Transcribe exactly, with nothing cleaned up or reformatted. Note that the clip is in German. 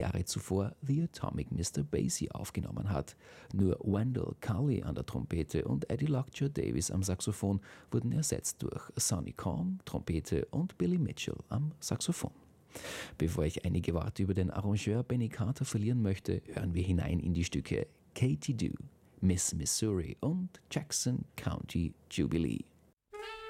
Jahre zuvor The Atomic Mister Basie aufgenommen hat. Nur Wendell Cully an der Trompete und Eddie Lockjaw Davis am Saxophon wurden ersetzt durch Sonny Corn, Trompete und Billy Mitchell am Saxophon. Bevor ich einige Worte über den Arrangeur Benny Carter verlieren möchte, hören wir hinein in die Stücke Katy Do, Miss Missouri und Jackson County Jubilee.